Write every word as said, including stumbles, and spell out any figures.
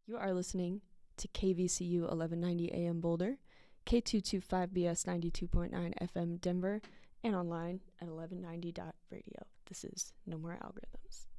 You are listening to K V C U eleven ninety A M Boulder, K two twenty-five B S ninety-two point nine F M Denver, and online at eleven ninety dot radio. This is No More Algorithms.